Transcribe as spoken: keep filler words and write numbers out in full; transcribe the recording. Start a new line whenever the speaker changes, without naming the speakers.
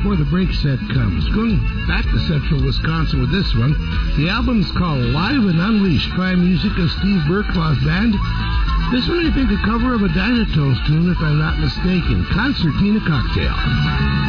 before the break set comes. Going back to Central Wisconsin with this one. The album is called Live and Unleashed. Fine music of Steve Burklaw's band. This one, I think, a cover of a Dynatones tune, if I'm not mistaken. Concertina Cocktail.